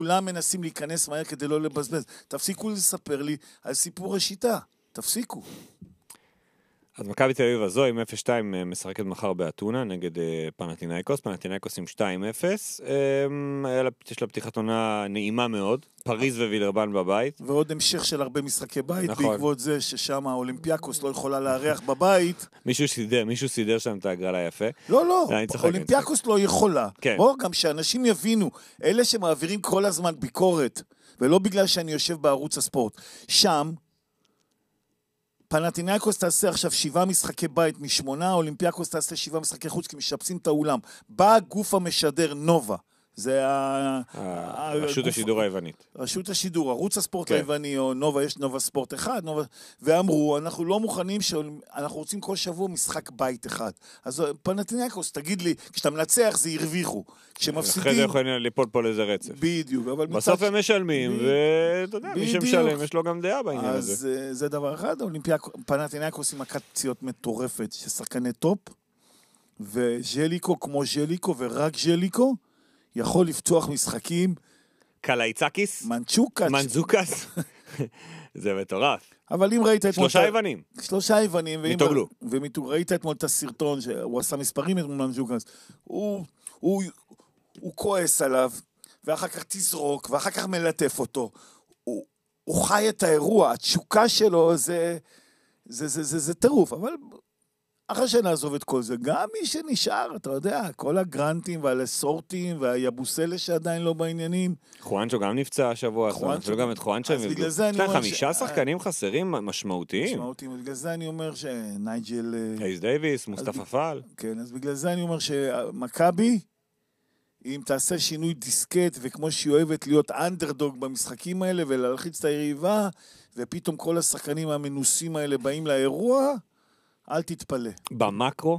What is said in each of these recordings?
כולם מנסים להיכנס מהר כדי לא לבזבז. תפסיקו לספר לי על סיפור השיטה. תפסיקו. אז מכבי תל אביב הזו עם 0-2 משחקת מחר באתונה נגד פנתינייקוס, פנתינייקוס עם 2-0, יש לה פתיחת עונה נעימה מאוד, פריז ווילרבן בבית. ועוד המשך של הרבה משחקי בית, נכון. בעקבות זה ששם האולימפיאקוס לא יכולה לארח בבית. מישהו סידר שם את הגרלה יפה. לא, אולימפיאקוס לא יכולה. כן. בואו גם שאנשים יבינו, אלה שמעבירים כל הזמן ביקורת, ולא בגלל שאני יושב בערוץ הספורט, שם, פנתינייקוס תעשה עכשיו 7 משחקי בית מ8, אולימפיאקוס תעשה 7 משחקי חוץ, כי משפצים את האולם. בא הגוף המשדר נובה, זה רשות השידור היוונית. רשות השידור, ערוץ הספורט היווני, או נובה, יש נובה ספורט אחד, ואמרו, אנחנו לא מוכנים, אנחנו רוצים כל שבוע משחק בית אחד. אז פנתינייקוס, תגיד לי, כשאתה מנצח זה הרוויחו. כשמפסידים... אחרי זה יכולים ליפול פה לאיזה רצף. בדיוק, אבל... בסוף הם משלמים, ואתה יודע, מי שמשלם, יש לו גם דעה בעניין הזה. אז זה דבר אחד, פנתינייקוס עם מכת פציעות מטורפת, ששחקני טופ, וז'ליקו כמו ז'ליקו, ורק ז'ליקו, יכול לפתוח משחקים. קלייצקיס? מנצ'וקס. זה מטורף. אבל אם ראית את... 3 יוונים. 3 יוונים. מתוגלו. ראית אתמול את הסרטון, שהוא עשה מספרים את מנצ'וקס. הוא כועס עליו, ואחר כך תזרוק, ואחר כך מלטף אותו. הוא חי את האירוע, התשוקה שלו זה טירוף, אבל... אחרי שנעזוב את כל זה, גם מי שנשאר, אתה יודע, כל הגרנטים והלסורטים והיבוסלה שעדיין לא בעניינים. חואנצ'ו גם נפצע השבוע, אפילו גם את חואנצ'ו. אז בגלל זה אני אומר... 5 שחקנים חסרים משמעותיים. בגלל זה אני אומר שנייג'ל... קייס דייביס, מוסטפא פאל. כן, אז בגלל זה אני אומר שמכבי, אם תעשה שינוי דיסקט, וכמו שהיא אוהבת להיות אנדרדוג במשחקים האלה, ולהלחיץ את היריבה, ופתאום כל השחקנים המנוסים האלה באים לאירוע, אל תתפלא. במקרו,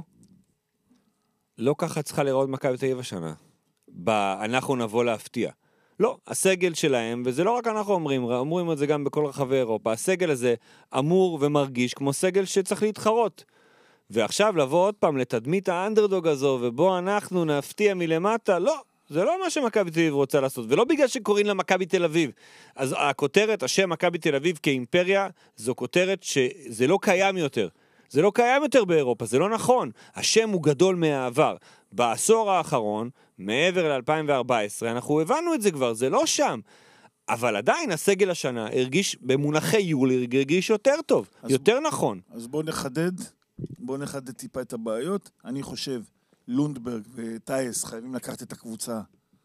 לא ככה צריכה לראות מכבי תל אביב השנה. אנחנו נבוא להפתיע. לא, הסגל שלהם, וזה לא רק אנחנו אומרים את זה גם בכל רחבי אירופה, הסגל הזה אמור ומרגיש כמו סגל שצריך להתחרות. ועכשיו לבוא עוד פעם לתדמית האנדרדוג הזו, ובו אנחנו נפתיע מלמטה, לא. זה לא מה שמכבי תל אביב רוצה לעשות, ולא בגלל שקוראים לה מכבי תל אביב. אז הכותרת, השם מכבי תל אביב כאימפריה, זו כותרת שזה לא קיים יותר. זה לא קיים יותר באירופה, זה לא נכון. השם הוא גדול מהעבר. בעשור האחרון, מעבר ל-2014, אנחנו הבנו את זה כבר, זה לא שם. אבל עדיין הסגל השנה הרגיש, במונחי יולי, הרגיש יותר טוב, יותר נכון. אז בואו נחדד טיפה את הבעיות. אני חושב, לונדברג וטייס חייבים לקחת את הקבוצה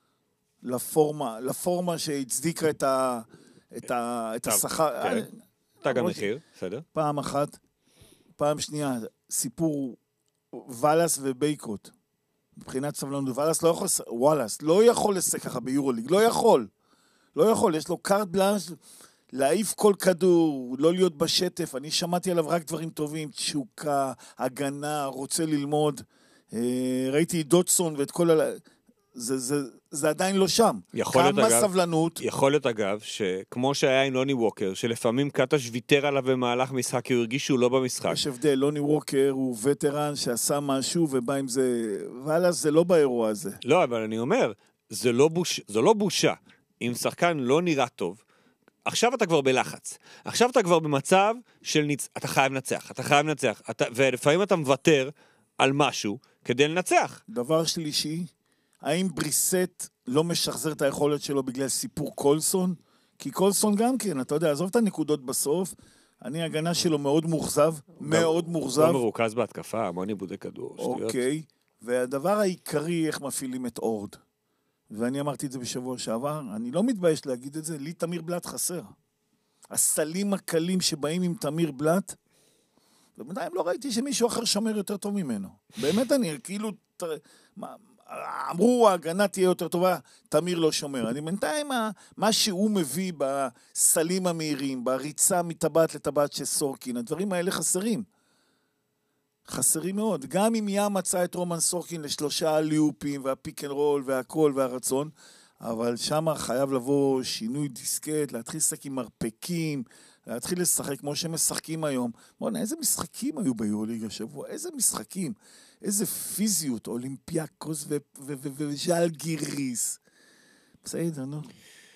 לפורמה שהצדיקה את השכר. אתה גם מחיר, בסדר. פעם אחת. פעם שנייה, סיפור וואלאס ובייקוט. מבחינת סבלנות, וואלאס לא יכול לשחק ככה ביורוליג, לא יכול, יש לו קארט בלאנש, להעיף כל כדור, לא להיות בשטף, אני שמעתי עליו רק דברים טובים, תשוקה, הגנה, רוצה ללמוד, ראיתי דוטסון ואת כל זה עדיין לא שם. כמה סבלנות. יכול להיות אגב, שכמו שהיה עם לוני ווקר, שלפעמים קטש ויתר עליו במהלך משחק, כי הוא הרגיש שהוא לא במשחק. יש הבדל, לוני ווקר הוא וטרן שעשה משהו, ובא עם זה, ואללה, זה לא באירוע הזה. לא, אבל אני אומר, זו לא בושה. אם שחקן לא נראה טוב, עכשיו אתה כבר בלחץ. עכשיו אתה כבר במצב של אתה חייב לנצח. ולפעמים אתה מוותר על משהו כדי לנצח. דבר שלישי, האם בריסט לא משחזר את היכולת שלו בגלל סיפור קולסון? כי קולסון גם כן, אתה יודע, עזוב את הנקודות בסוף, ההגנה שלו מאוד מורחב, מאוד מורחב. לא מרוכז בהתקפה, המון איבודי כדור, שטויות. אוקיי, והדבר העיקרי, איך מפעילים את אורד. ואני אמרתי את זה בשבוע שעבר, אני לא מתבייש להגיד את זה, לי תמיר בלט חסר. הסלים הקלים שבאים עם תמיר בלט, ובינתיים לא ראיתי שמישהו אחר שומר יותר טוב ממנו. באמת אני, כאילו, אמרו, ההגנה תהיה יותר טובה, תמיר לא שומר. אני בינתיים, מה שהוא מביא בסלים המהירים, בריצה מטבעת לטבעת של סורקין, הדברים האלה חסרים. חסרים מאוד. גם אם ים מצא את רומן סורקין לשלושה הליופים, והפיק אנד רול, והכל, והרצון, אבל שם חייב לבוא שינוי דיסקט, להתחיל לשחק עם מרפקים, להתחיל לשחק כמו שמשחקים היום. בוא'נה, איזה משחקים היו ביורוליג השבוע? איזה משחקים? איזה פיזיות, אולימפיאקוס וז'אלגיריס. בסדר, נו.